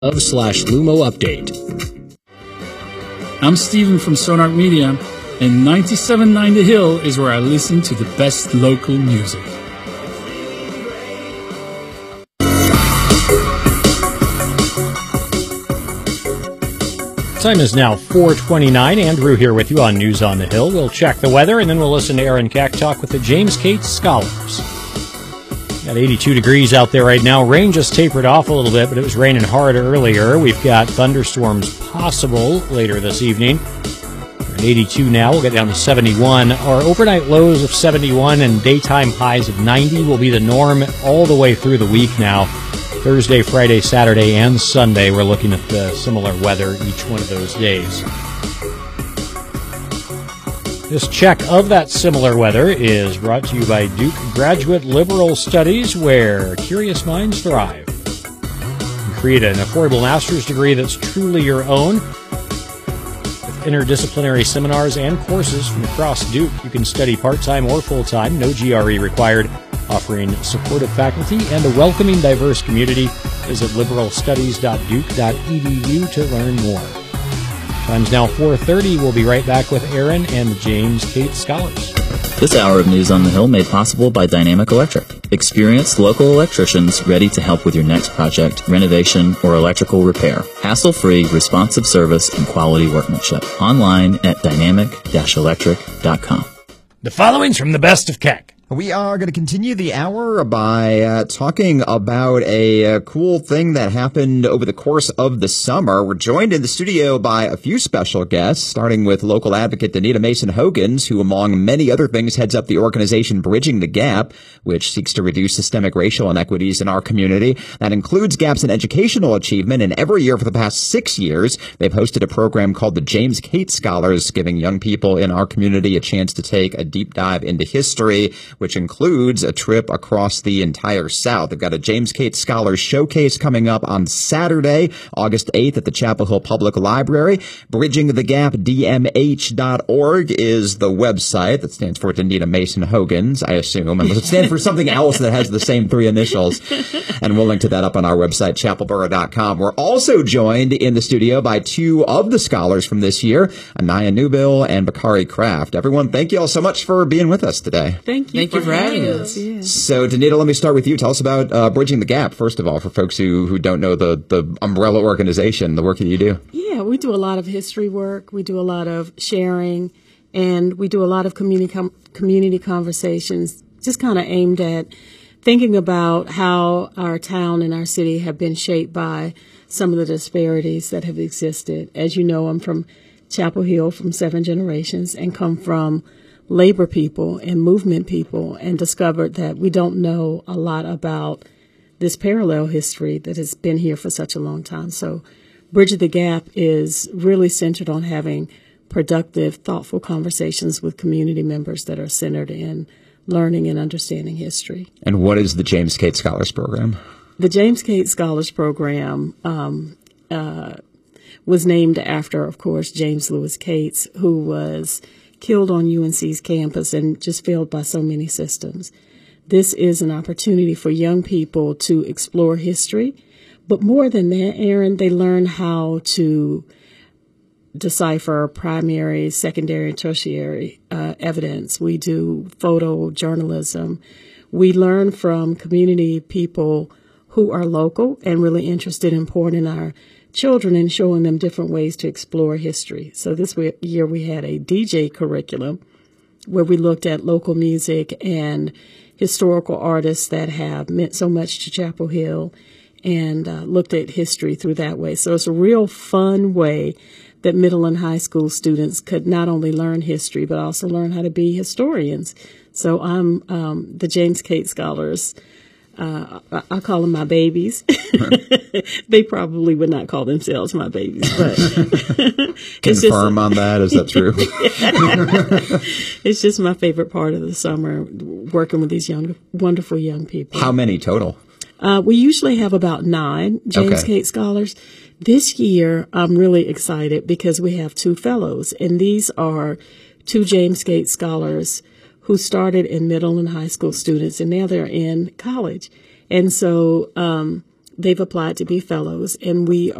Lumo Update. I'm Steven from Sonark Media, and 97.9 The Hill is where I listen to the best local music. Time is now 4:29. Andrew here with you on News on the Hill. We'll check the weather, and then we'll listen to Aaron Keck talk with the James Cates Scholars. Got 82 degrees out there right now. Rain just tapered off a little bit, but it was raining hard earlier. We've got thunderstorms possible later this evening. We're at 82 now. We'll get down to 71. Our overnight lows of 71 and daytime highs of 90 will be the norm all the way through the week now. Thursday, Friday, Saturday, and Sunday, we're looking at the similar weather each one of those days. This check of that similar weather is brought to you by Duke Graduate Liberal Studies, where curious minds thrive. You create an affordable master's degree that's truly your own. With interdisciplinary seminars and courses from across Duke, you can study part-time or full-time, no GRE required, offering supportive faculty and a welcoming, diverse community. Visit liberalstudies.duke.edu to learn more. Time's now 4:30. We'll be right back with Aaron and the James Cates Scholars. This hour of News on the Hill made possible by Dynamic Electric. Experienced local electricians ready to help with your next project, renovation, or electrical repair. Hassle-free, responsive service, and quality workmanship. Online at dynamic-electric.com. The following's from the best of Keck. We are going to continue the hour by talking about a cool thing that happened over the course of the summer. We're joined in the studio by a few special guests, starting with local advocate Danita Mason-Hogans, who, among many other things, heads up the organization Bridging the Gap, which seeks to reduce systemic racial inequities in our community. That includes gaps in educational achievement, and every year for the past 6 years, they've hosted a program called the James Cates Scholars, giving young people in our community a chance to take a deep dive into history, which includes a trip across the entire South. They've got a James Cates Scholars Showcase coming up on Saturday, August 8th at the Chapel Hill Public Library. BridgingTheGapDMH.org is the website. That stands for Danita Mason-Hogans, I assume. And it stands for something else that has the same three initials. And we'll link to that up on our website, chapelboro.com. We're also joined in the studio by two of the scholars from this year, Anaya Newbill and Bakari Kraft. Everyone, thank you all so much for being with us today. Thank you for having us. Yeah. So, Danita, let me start with you. Tell us about Bridging the Gap, first of all, for folks who don't know the umbrella organization, the work that you do. Yeah, we do a lot of history work. We do a lot of sharing, and we do a lot of community conversations, just kind of aimed at thinking about how our town and our city have been shaped by some of the disparities that have existed. As you know, I'm from Chapel Hill from 7 generations and come from labor people and movement people, and discovered that we don't know a lot about this parallel history that has been here for such a long time. So Bridge the Gap is really centered on having productive, thoughtful conversations with community members that are centered in learning and understanding history. And what is the James Cates Scholars Program? The James Cates Scholars Program was named after, of course, James Lewis Cates, who was killed on UNC's campus and just failed by so many systems. This is an opportunity for young people to explore history. But more than that, Aaron, they learn how to decipher primary, secondary, and tertiary evidence. We do photojournalism. We learn from community people who are local and really interested in pouring in our children and showing them different ways to explore history. So this year we had a DJ curriculum where we looked at local music and historical artists that have meant so much to Chapel Hill, and looked at history through that way. So it's a real fun way that middle and high school students could not only learn history, but also learn how to be historians. So I'm the James Cates Scholars. I call them my babies. They probably would not call themselves my babies, but confirm on that. Is that true? It's just my favorite part of the summer, working with these wonderful young people. How many total? We usually have about 9 James Cates Scholars. This year, I'm really excited because we have 2 fellows, and these are 2 James Cates Scholars who started in middle and high school students, and now they're in college. And so they've applied to be fellows, and we